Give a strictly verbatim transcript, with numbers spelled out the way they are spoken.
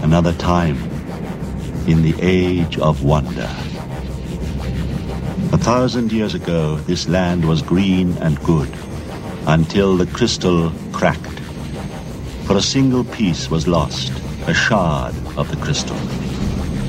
another time in the age of wonder. A thousand years ago, this land was green and good, until the crystal cracked. For a single piece was lost, a shard of the crystal.